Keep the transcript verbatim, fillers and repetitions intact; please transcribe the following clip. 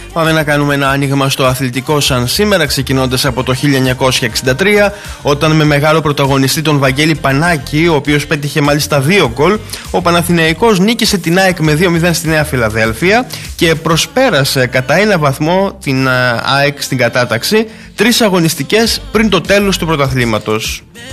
Πάμε να κάνουμε ένα άνοιγμα στο αθλητικό σαν σήμερα, ξεκινώντας από το χίλια εννιακόσια εξήντα τρία, όταν με μεγάλο πρωταγωνιστή τον Βαγγέλη Πανάκη, ο οποίος πέτυχε μάλιστα δύο γκολ, ο Παναθηναϊκός νίκησε την ΑΕΚ με δύο μηδέν στη Νέα Φιλαδέλφια και προσπέρασε κατά ένα βαθμό την ΑΕΚ στην κατάταξη, τρεις αγωνιστικές πριν το τέλος του πρωταθλήματος.